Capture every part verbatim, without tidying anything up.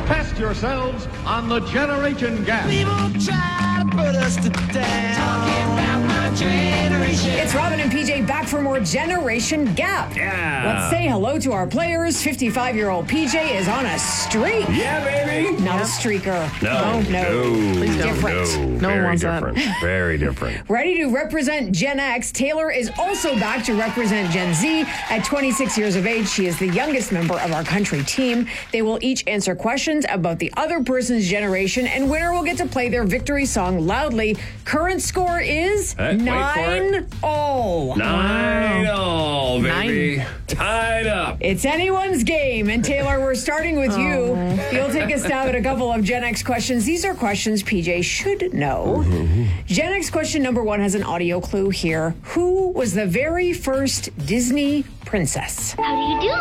Test yourselves on the generation gap. People try to put us to down. Talking about my generation. It's Robin and P J back for more Generation Gap. Yeah. Let's say hello to our players. fifty-five-year-old P J is on a streak. Yeah, baby. Not a streaker. No, no. no. Please don't. Different. No Very one wants different. that. Very different. Ready to represent Gen X, Taylor is also back to represent Gen Z. At twenty-six years of age, she is the youngest member of our country team. They will each answer questions about the other person's generation, and winner will get to play their victory song loudly. Current score is Hey, wait for nine it. all. Nine all, baby. Tied up. It's anyone's game. And Taylor, we're starting with you. You'll take a stab at a couple of Gen X questions. These are questions P J should know. Gen X question number one has an audio clue here. Who was the very first Disney princess? How do you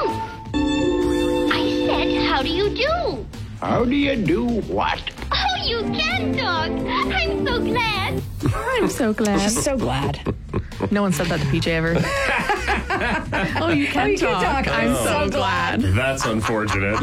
do? I said, how do you do? How do you do what? Oh, you can talk. I'm so glad. I'm so glad. She's so glad. No one said that to P J ever. Oh, you can Oh, you can talk. talk. I'm Oh. so glad. That's unfortunate.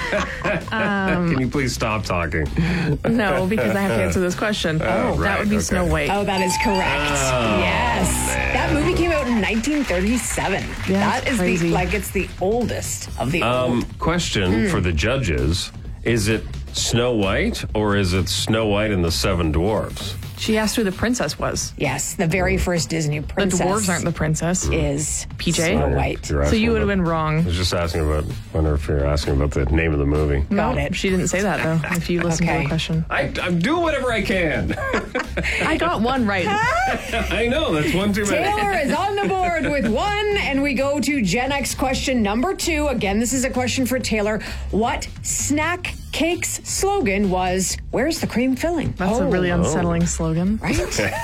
Um, Can you please stop talking? No, because I have to answer this question. Oh, that right, would be okay. Snow White. Oh, that is correct. Oh, yes. man. That movie came out in nineteen thirty-seven. Yeah, that that's is crazy. the, like, it's the oldest of the Um, old. question Hmm. for the judges. Is it Snow White or is it Snow White and the Seven Dwarfs? She asked who the princess was. Yes, the very first Disney The princess. dwarves aren't the princess. Is P J? Snow White. You're So asking you would have about- been wrong. I was just asking about, I wonder if you're asking about the name of the movie. Got No, it. She didn't say that, though, if you listen to Okay. the question. I, I'm doing whatever I can. I got one right. I know, that's one too many. Taylor is on the board with one, and we go to Gen X question number two. Again, this is a question for Taylor. What snack cake's slogan was, "Where's the cream filling?" That's a really unsettling slogan. Right?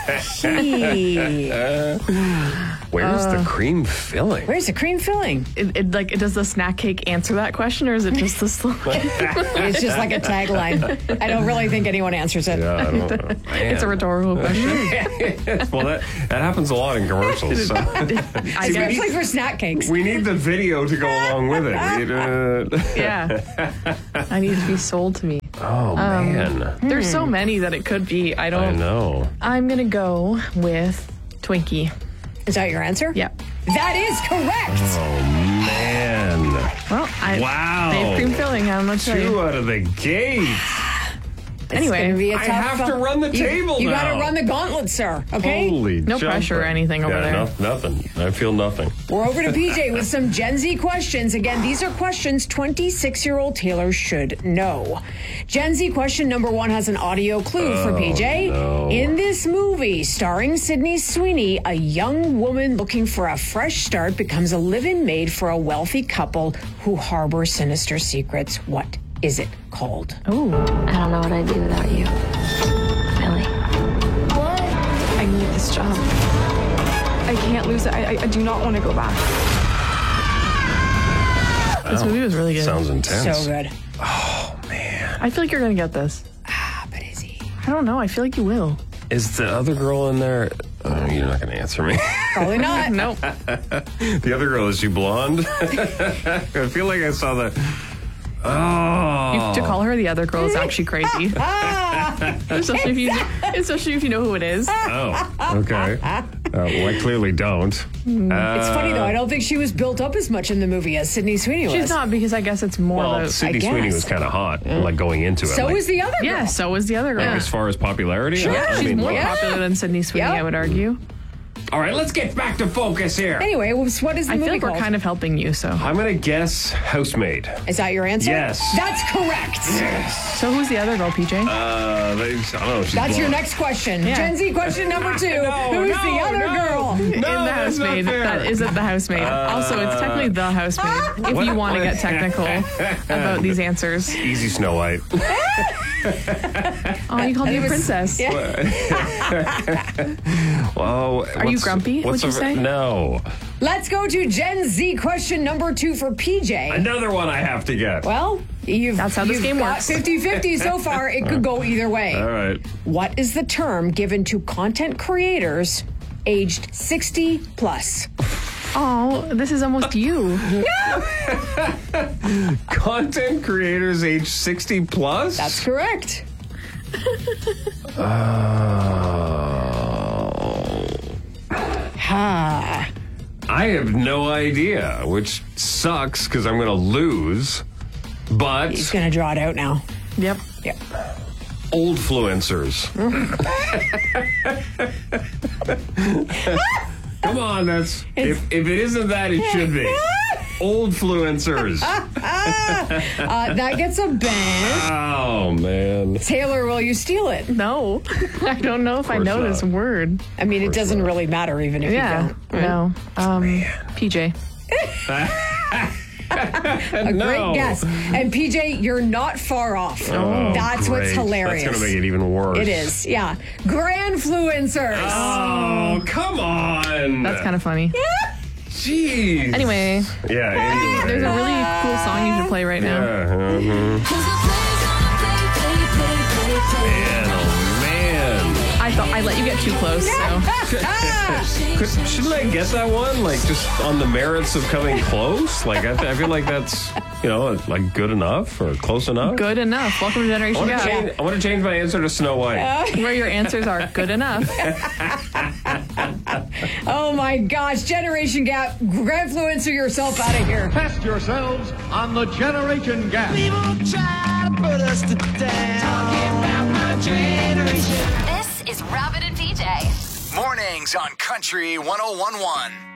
Gee. Where's the cream filling? Where's the cream filling? It, it, like, does the snack cake answer that question, or is it just the slogan? It's just like a tagline. I don't really think anyone answers it. Yeah, I don't know. It's a Man. rhetorical question. Well, that, that happens a lot in commercials. So. I Especially guess. for snack cakes. We need the video to go along with it. We need, uh, Yeah. I need it to be sold to me. Oh, man. There's so many that it could be. I I don't. know. I'm going to go with Twinkie. Is that your answer? Yeah. That is correct. Oh, man. Well, I. Wow. They have cream filling. How much? Two out of the gate. Anyway, It's gonna be a I tough have to run the you, table You now. got to run the gauntlet, sir. Okay? Holy No jumper. pressure or anything over yeah, there. No, nothing. I feel nothing. We're over to P J with some Gen Z questions. Again, these are questions twenty-six-year-old Taylor should know. Gen Z question number one has an audio clue for P J. no. In this movie, starring Sydney Sweeney, a young woman looking for a fresh start becomes a live-in maid for a wealthy couple who harbor sinister secrets. What is it called? Ooh. I don't know what I'd do without you. Billy. I need this job. I can't lose it. I, I, I do not want to go back. This movie was really good. Sounds intense. So good. I feel like you're going to get this. Ah, but is he? I don't know. I feel like you will. Is the other girl in there? Oh, you're not going to answer me. Probably not. Nope. The other girl, is she blonde? I feel like I saw the. Oh. To call her the other girl is actually crazy. especially, if you, especially if you know who it is. Oh, okay. Uh, well, I clearly don't. It's funny, though. I don't think she was built up as much in the movie as Sydney Sweeney was. She's not, because I guess it's more Well, about... Sydney I Sweeney guess. was kind of hot, like going into it. So like, is the other girl. Yeah, so was the other girl. As far as popularity, Sure. I Yeah, she's mean, more well, Yeah. popular than Sydney Sweeney, Yep. I would argue. All right, let's get back to focus here. Anyway, what is the I movie feel like called? we're kind of helping you, so... I'm going to guess Housemaid. Is that your answer? Yes. That's correct. So who's the other girl, P J? Uh, they, I don't know. She's That's your blonde. next question. Yeah. Gen Z question number two. No, Who's no, the other no. girl? No, In the that's not housemaid. fair. That isn't the housemaid. also, it's technically the housemaid, if What- you want to what- get technical about these answers. Easy Snow White. Oh, you called me It a was- princess. Yeah. Well, Are you what's- grumpy, What's would you a- say? No. Let's go to Gen Z question number two for P J. Another one I have to get. Well, you've, That's how this you've game got works. fifty-fifty so far. It could go either way. All right. What is the term given to content creators aged sixty plus? Oh, this is almost you. Content creators age sixty plus? That's correct. Oh. Ha. I have no idea, which sucks because I'm going to lose. But He's going to draw it out now. Yep. Yep. old influencers. Come on, that's if, if it isn't that, it should be. Old influencers. uh, that gets a ban. Oh, man. Taylor, will you steal it? No. I don't know if I know not. this word. I mean, it doesn't not. really matter even if Yeah. you don't. No. Um, P J. A No. great guess. And P J, you're not far off. Oh, That's what's great. hilarious. That's going to make it even worse. It is, yeah. Grandfluencers. Oh, come on. That's kind of funny. Jeez. Anyway, Yeah, anyway. there's a really cool song you should play right now. Yeah, mhm. Man, oh, man. I thought I let you get too close, so. Could, shouldn't I get that one? Like, just on the merits of coming close? Like, I, I feel like that's, you know, like good enough or close enough. Good enough. Welcome to I Generation want to Gap, change, I want to change my answer to Snow White. where your answers are good enough. Oh my gosh, Generation Gap, Grandfluencer yourself out of here. Test yourselves on the Generation Gap. People try to put us to down. Talking about my generation. This is Rabbit and P J. Mornings on Country one oh one point one.